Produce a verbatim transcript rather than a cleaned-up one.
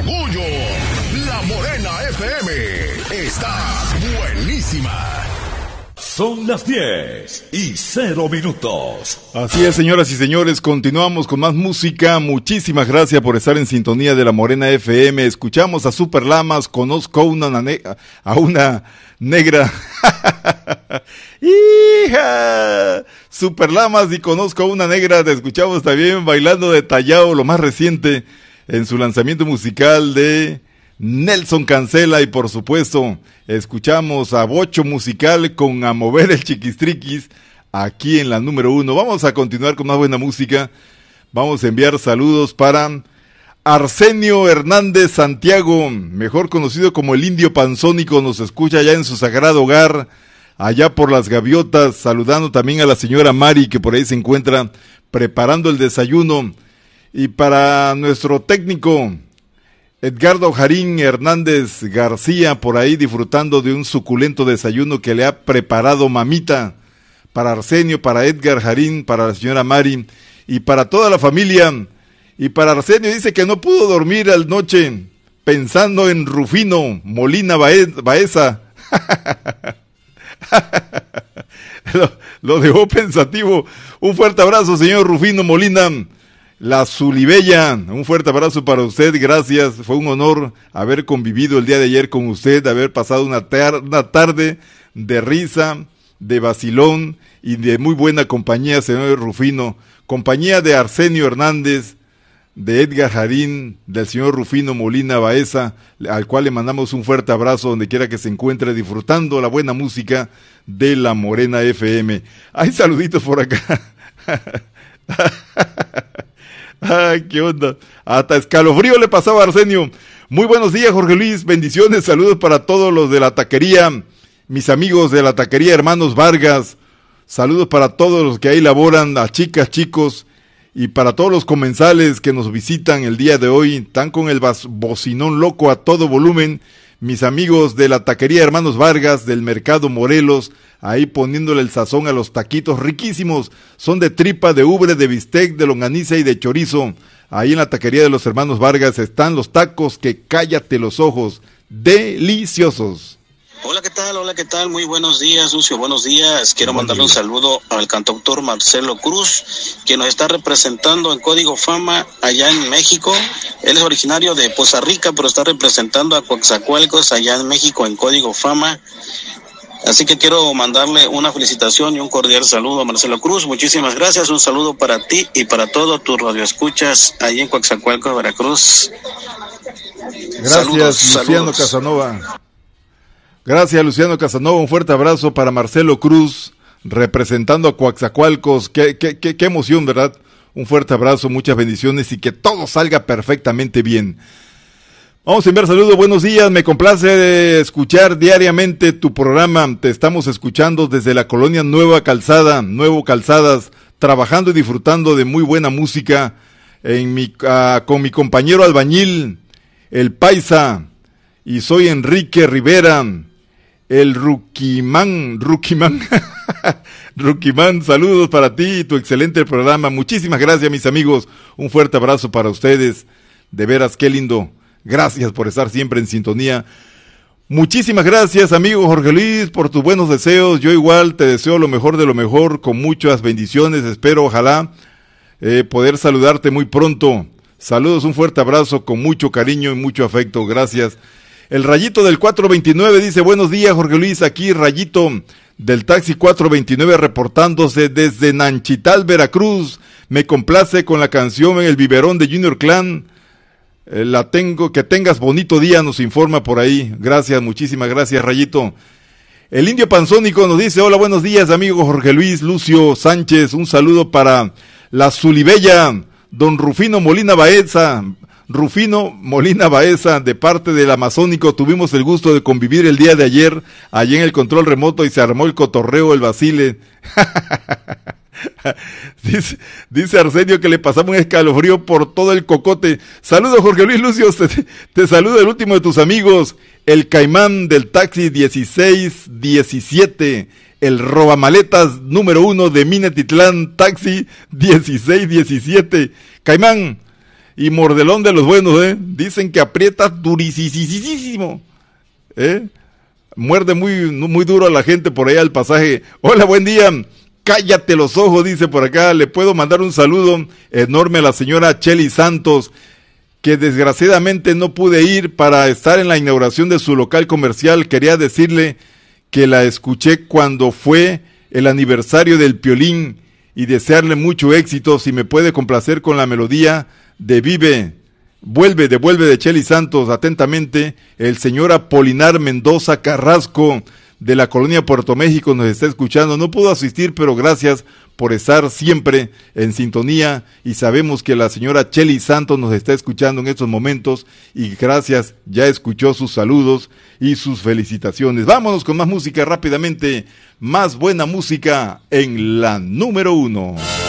orgullo. La Morena F M está buenísima. Son las diez y cero minutos. Así es, señoras y señores, continuamos con más música. Muchísimas gracias por estar en sintonía de la Morena F M. Escuchamos a Super Lamas, conozco a una, ne- a una negra. ¡Hija! Super Lamas y conozco a una negra. Te escuchamos también bailando Detallado, lo más reciente en su lanzamiento musical de Nelson Cancela, y por supuesto escuchamos a Bocho Musical con A Mover el Chiquistriquis aquí en la número uno. Vamos a continuar con más buena música. Vamos a enviar saludos para Arsenio Hernández Santiago, mejor conocido como el Indio Panzónico, nos escucha allá en su sagrado hogar, allá por Las Gaviotas, saludando también a la señora Mari, que por ahí se encuentra preparando el desayuno, y para nuestro técnico Edgardo Jarín Hernández García, por ahí disfrutando de un suculento desayuno que le ha preparado mamita, para Arsenio, para Edgar Jarín, para la señora Mari, y para toda la familia. Y para Arsenio dice que no pudo dormir al noche pensando en Rufino Molina Bae- Baeza. lo, lo dejó pensativo. Un fuerte abrazo, señor Rufino Molina, la Zulibella. Un fuerte abrazo para usted, gracias. Fue un honor haber convivido el día de ayer con usted, haber pasado una, tar- una tarde de risa, de vacilón y de muy buena compañía, señor Rufino. Compañía de Arsenio Hernández, de Edgar Jarín, del señor Rufino Molina Baeza, al cual le mandamos un fuerte abrazo donde quiera que se encuentre disfrutando la buena música de la Morena F M. Hay saluditos por acá. Ay, qué onda. Hasta escalofrío le pasaba a Arsenio. Muy buenos días, Jorge Luis. Bendiciones, saludos para todos los de la taquería, mis amigos de la taquería Hermanos Vargas. Saludos para todos los que ahí laboran, a chicas, chicos, y para todos los comensales que nos visitan el día de hoy. Están con el bocinón loco a todo volumen. Mis amigos de la taquería Hermanos Vargas, del Mercado Morelos, ahí poniéndole el sazón a los taquitos riquísimos. Son de tripa, de ubre, de bistec, de longaniza y de chorizo. Ahí en la taquería de los Hermanos Vargas están los tacos que cállate los ojos. Deliciosos. Hola, ¿qué tal? Hola, ¿qué tal? Muy buenos días, Lucio. Buenos días. Quiero mandarle un saludo al cantautor Marcelo Cruz, quien nos está representando en Código Fama allá en México. Él es originario de Poza Rica, pero está representando a Coatzacoalcos allá en México en Código Fama. Así que quiero mandarle una felicitación y un cordial saludo a Marcelo Cruz. Muchísimas gracias. Un saludo para ti y para todos tus radioescuchas allí en Coatzacoalcos, Veracruz. Gracias, saludos, Luciano saludos. Casanova. Gracias, Luciano Casanova. Un fuerte abrazo para Marcelo Cruz, representando a Coatzacoalcos. Qué, qué, qué, qué emoción, ¿verdad? Un fuerte abrazo, muchas bendiciones y que todo salga perfectamente bien. Vamos a enviar saludos, buenos días. Me complace escuchar diariamente tu programa. Te estamos escuchando desde la colonia Nueva Calzada, Nuevo Calzadas, trabajando y disfrutando de muy buena música en mi, uh, con mi compañero albañil, el Paisa, y soy Enrique Rivera. El Ruquimán, Ruquimán, Ruquimán, saludos para ti y tu excelente programa. Muchísimas gracias, mis amigos. Un fuerte abrazo para ustedes. De veras, qué lindo. Gracias por estar siempre en sintonía. Muchísimas gracias, amigo Jorge Luis, por tus buenos deseos. Yo igual te deseo lo mejor de lo mejor, con muchas bendiciones. Espero, ojalá, eh, poder saludarte muy pronto. Saludos, un fuerte abrazo con mucho cariño y mucho afecto. Gracias. El Rayito del cuatro veintinueve dice, buenos días, Jorge Luis, aquí Rayito del Taxi cuatro veintinueve reportándose desde Nanchital, Veracruz. Me complace con la canción En el Biberón de Junior Clan. Eh, la tengo, que tengas bonito día, nos informa por ahí. Gracias, muchísimas gracias, Rayito. El Indio Panzónico nos dice, hola, buenos días, amigo Jorge Luis, Lucio Sánchez. Un saludo para la Zulibella, don Rufino Molina Baeza. Rufino Molina Baeza, de parte del Amazónico, tuvimos el gusto de convivir el día de ayer, allí en el control remoto, y se armó el cotorreo, el vacile. dice, dice Arsenio que le pasamos un escalofrío por todo el cocote. Saludos, Jorge Luis, Lucio, te, te saluda el último de tus amigos, el Caimán del Taxi dieciséis diecisiete, el robamaletas número uno de Minatitlán, Taxi dieciséis diecisiete. Caimán, y mordelón de los buenos, ¿eh? Dicen que aprieta durisísimo, ¿eh? Muerde muy, muy duro a la gente por allá el pasaje. Hola, buen día. Cállate los ojos, dice por acá. Le puedo mandar un saludo enorme a la señora Chely Santos, que desgraciadamente no pude ir para estar en la inauguración de su local comercial. Quería decirle que la escuché cuando fue el aniversario del Piolín y desearle mucho éxito. Si me puede complacer con la melodía de Vive, Vuelve, devuelve de Chely Santos. Atentamente, el señor Apolinar Mendoza Carrasco de la colonia Puerto México nos está escuchando. No pudo asistir, pero gracias por estar siempre en sintonía, y sabemos que la señora Chely Santos nos está escuchando en estos momentos, y gracias, ya escuchó sus saludos y sus felicitaciones. Vámonos con más música rápidamente, más buena música en la número uno.